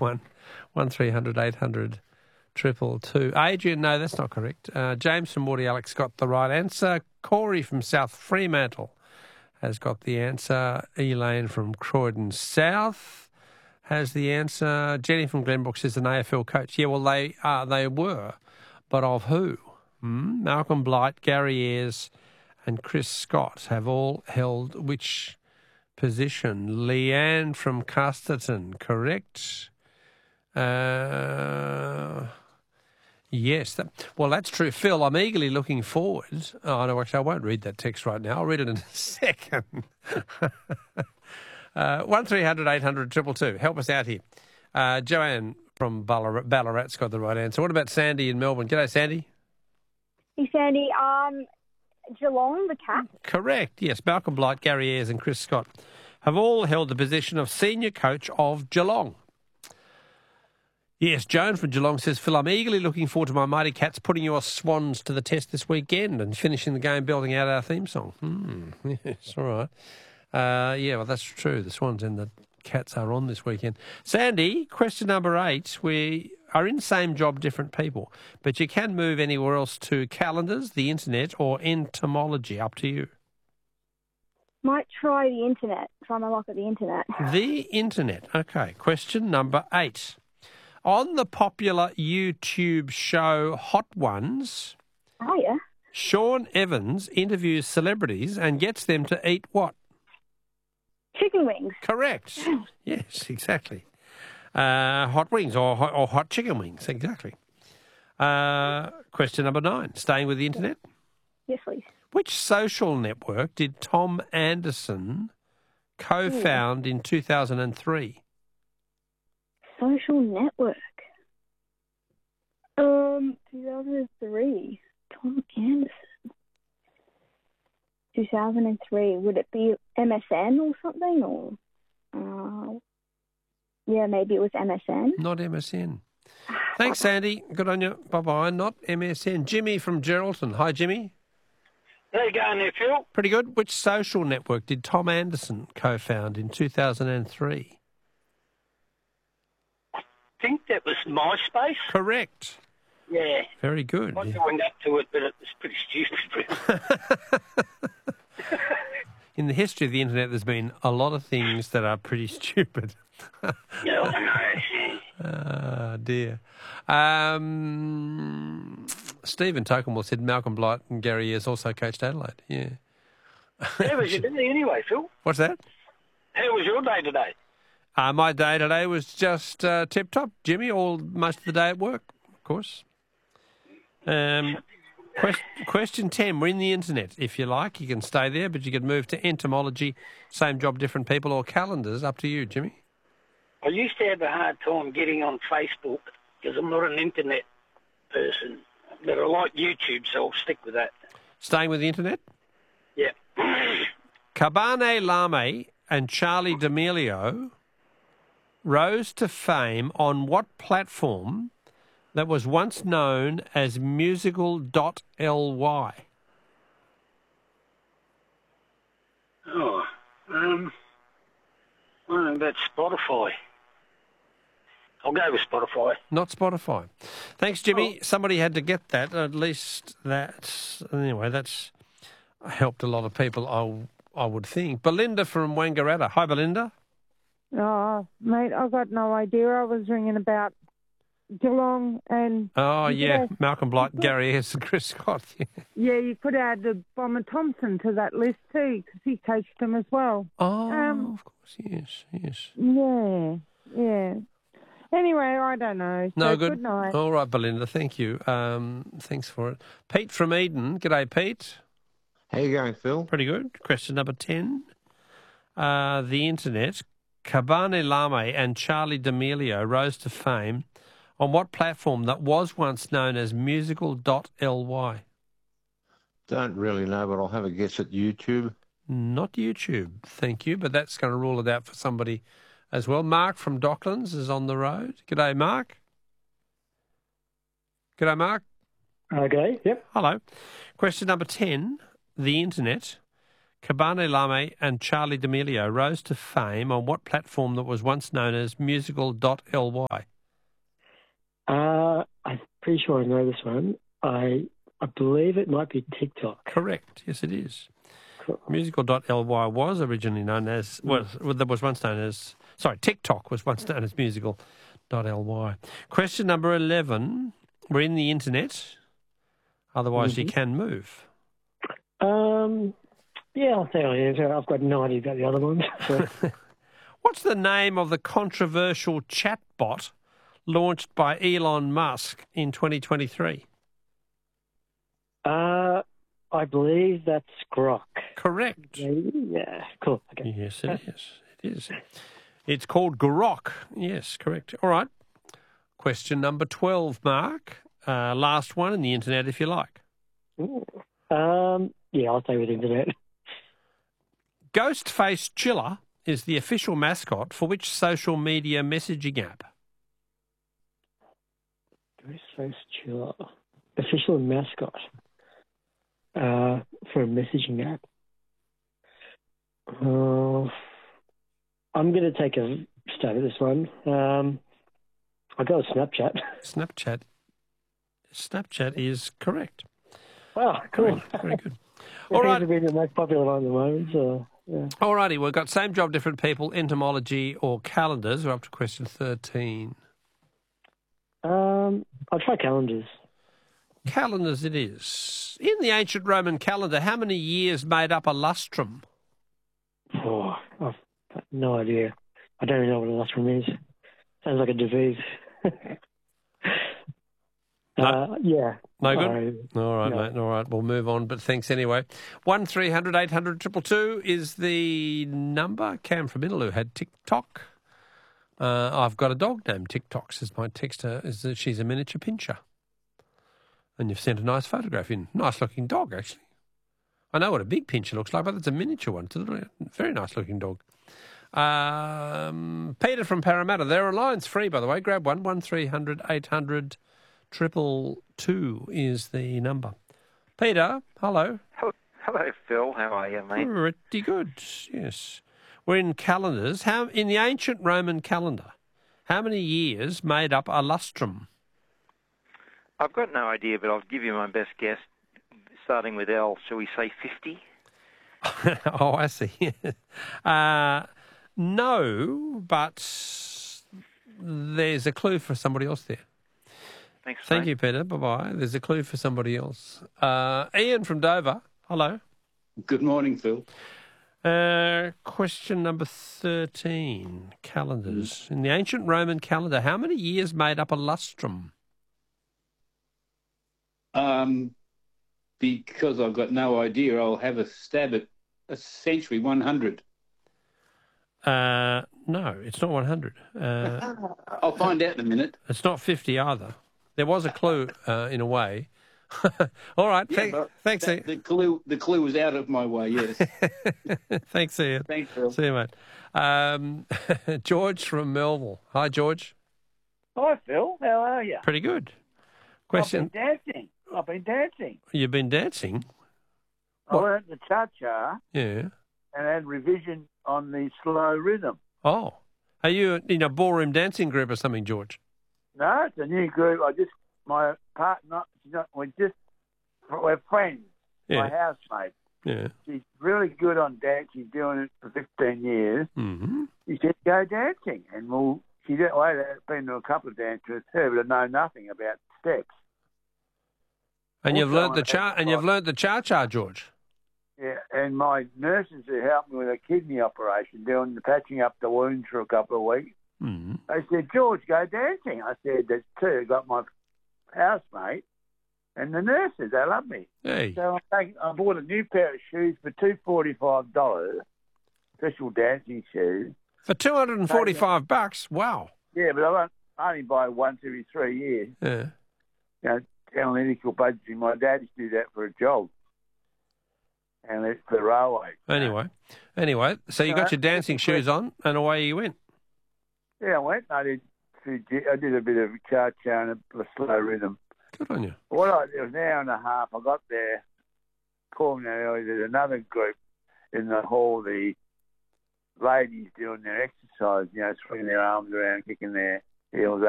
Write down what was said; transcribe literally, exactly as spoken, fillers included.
one. one three hundred eight hundred triple two. Adrian, no, that's not correct. Uh, James from Morty Alex got the right answer. Corey from South Fremantle has got the answer. Elaine from Croydon South has the answer. Jenny from Glenbrook says an A F L coach. Yeah, well, they uh, they were, but of who? Hmm? Malcolm Blight, Gary Ayres and Chris Scott have all held which position? Leanne from Casterton, correct? Uh, yes. That, well, that's true. Phil, I'm eagerly looking forward. Oh, no, actually, I won't read that text right now. I'll read it in a second. uh, one three hundred eight hundred two two two. Help us out here. Uh, Joanne from Ballarat, Ballarat's got the right answer. What about Sandy in Melbourne? G'day, Sandy. Hey, Sandy. Um, Geelong, the Cats. Correct. Yes, Malcolm Blight, Gary Ayres and Chris Scott have all held the position of senior coach of Geelong. Yes, Joan from Geelong says, Phil, I'm eagerly looking forward to my Mighty Cats putting your Swans to the test this weekend and finishing the game building out our theme song. Hmm, yes, all right. Uh, yeah, well, that's true. The Swans and the Cats are on this weekend. Sandy, question number eight. We are in same job, different people, but you can move anywhere else to calendars, the internet or entomology. Up to you. Might try the internet. Try my luck at the internet. The internet. Okay, question number eight. On the popular YouTube show Hot Ones, Oh, yeah. Sean Evans interviews celebrities and gets them to eat what? Chicken wings. Correct. Yes, exactly. Uh, hot wings or hot, or hot chicken wings, exactly. Uh, question number nine. Staying with the internet. Yes, please. Which social network did Tom Anderson co-found in two thousand three? Social network. Um, two thousand three. Tom Anderson. two thousand three. Would it be M S N or something? Or, uh, yeah, maybe it was M S N. Not M S N. Thanks, Sandy. Good on you. Bye-bye. Not M S N. Jimmy from Geraldton. Hi, Jimmy. How you going there, Phil? Pretty good. Which social network did Tom Anderson co-found in two thousand three? I think that was MySpace. Correct. Yeah. Very good. I joined up to it, but it was pretty stupid. In the history of the internet, there's been a lot of things that are pretty stupid. Yeah, I know. Ah, dear. Um, Stephen Tokenwell said Malcolm Blight and Gary Ayres also coached Adelaide. Yeah. How was your day anyway, Phil? What's that? How was your day today? Uh, my day today was just uh, tip-top, Jimmy, all most of the day at work, of course. Um, quest, question ten, we're in the internet. If you like, you can stay there, but you could move to entomology, same job, different people, or calendars. Up to you, Jimmy. I used to have a hard time getting on Facebook because I'm not an internet person, but I like YouTube, so I'll stick with that. Staying with the internet? Yeah. Cabane Lame and Charlie D'Amelio rose to fame on what platform that was once known as musical dot L Y? Oh, um, I don't know about Spotify. I'll go with Spotify. Not Spotify. Thanks, Jimmy. Oh. Somebody had to get that. At least that's... Anyway, that's helped a lot of people, I, I would think. Belinda from Wangaratta. Hi, Belinda. Oh, mate, I've got no idea. I was ringing about Geelong and... Oh, yeah, add, Malcolm Blight, Gary Ayres and Chris Scott. Yeah. yeah, you could add the Bomber Thompson to that list too, because he coached them as well. Oh, um, of course, yes, yes. Yeah, yeah. Anyway, I don't know. No, so good. Good night. All right, Belinda, thank you. Um, thanks for it. Pete from Eden. G'day, Pete. How you going, Phil? Pretty good. Question number ten. Uh, the internet. Cabane Lame and Charlie D'Amelio rose to fame on what platform that was once known as musical dot L Y? Don't really know, but I'll have a guess at YouTube. Not YouTube, thank you, but that's going to rule it out for somebody as well. Mark from Docklands is on the road. G'day, Mark. G'day, Mark. Okay, yep. Hello. Question number ten, the internet. Cabane Lame and Charlie D'Amelio rose to fame on what platform that was once known as musical dot L Y? Uh, I'm pretty sure I know this one. I I believe it might be TikTok. Correct. Yes, it is. Cool. musical dot L Y was originally known as, well, that was once known as, sorry, TikTok was once known as musical dot L Y. Question number eleven. We're in the internet. Otherwise, Mm-hmm. you can move. Um, yeah, I'll say I answer. I've got no idea about the other ones. So. What's the name of the controversial chatbot launched by Elon Musk in twenty twenty-three? uh, I believe that's Grok. Correct. Yeah, cool. Okay. Yes, it is. It is. It's called Grok. Yes, correct. All right. Question number twelve, Mark. Uh, last one in the internet, if you like. Um, yeah, I'll stay with internet. Ghostface Chiller is the official mascot for which social media messaging app? Ghostface Chiller. Official mascot uh, for a messaging app. Uh, I'm going to take a stab at this one. Um, I'll go with Snapchat. Snapchat. Snapchat is correct. Oh, cool. Very good. All All right. right. It's been the most popular one at the moment, so yeah. All righty. We've got same job, different people, entomology or calendars. We're up to question thirteen. Um, I'll try calendars. Calendars it is. In the ancient Roman calendar, how many years made up a lustrum? Oh, I've got no idea. I don't even know what a lustrum is. Sounds like a disease. No. uh, yeah. No good? Sorry. All right, No. mate. All right, we'll move on, but thanks anyway. one three hundred eight hundred two two two is the number. Cam from Innaloo had TikTok. Uh, I've got a dog named TikTok, says my texter. Is that she's a miniature pincher. And you've sent a nice photograph in. Nice-looking dog, actually. I know what a big pincher looks like, but it's a miniature one. It's a little, very nice-looking dog. Um, Peter from Parramatta. There are lines free, by the way. Grab one. one three hundred eight hundred triple two is the number. Peter, hello. Hello, hello, Phil. How are you, mate? Pretty good, yes. We're in calendars. How in the ancient Roman calendar, how many years made up a lustrum? I've got no idea, but I'll give you my best guess. Starting with L, shall we say fifty? Oh, I see. uh, no, but there's a clue for somebody else there. Thanks, Thank mate. you, Peter. Bye-bye. There's a clue for somebody else. Uh, Ian from Dover. Hello. Good morning, Phil. Uh, question number thirteen, calendars. In the ancient Roman calendar, how many years made up a lustrum? Um, because I've got no idea, I'll have a stab at a century, one hundred. Uh, no, it's not one hundred. Uh, I'll find out in a minute. it's not fifty either. There was a clue uh, in a way. All right, Yeah, thank, but thanks, that- Ian. the clue, the clue was out of my way, yes. Thanks, Ian. Thanks, Phil. See you, mate. Um, George from Melville. Hi, George. Hi, Phil. How are you? Pretty good. Question. I've been dancing. I've been dancing. You've been dancing? I What? learnt the cha-cha Yeah. and had revision on the slow rhythm. Oh. Are you in a ballroom dancing group or something, George? No, it's a new group. I just, my partner, she's not, we're just, we're friends. Yeah. My housemate. Yeah. She's really good on dance. She's doing it for fifteen years. Mm-hmm. She said, go dancing. And we'll, she didn't, well, I've been to a couple of dances with her, but I know nothing about steps. And you've Also, learnt the I- cha and you've learnt the cha-cha, George. Yeah, and my nurses who helped me with a kidney operation, doing the patching up the wounds for a couple of weeks, Mm-hmm. they said, George, go dancing. I said, there's two. I got my housemate and the nurses. They love me. Hey. So I, take, I bought a new pair of shoes for two hundred forty-five dollars, special dancing shoes. For two hundred and forty-five bucks. Wow. Yeah, but I won't only buy once every three years. Yeah. You know, analytical budgeting. My dad used to do that for a job. And it's the railway. Anyway, anyway, so you No, got your dancing that's shoes on, and away you went. Yeah, I went. I did. I did a bit of cha-cha and a, a slow rhythm. Good on you. What I, it was an hour and a half. I got there, called me early. There's another group in the hall, the ladies doing their exercise, you know, swinging their arms around, kicking their heels